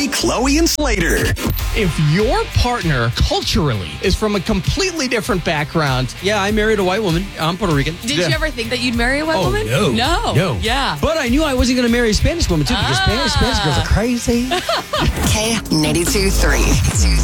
Bradley, Chloe, and Slater. If your partner culturally is from a completely different background, Yeah, I married a white woman. I'm Puerto Rican. Did you ever think that you'd marry a white woman? no. No. Yeah. But I knew I wasn't going to marry a Spanish woman, too, because Spanish girls are crazy. K92 3.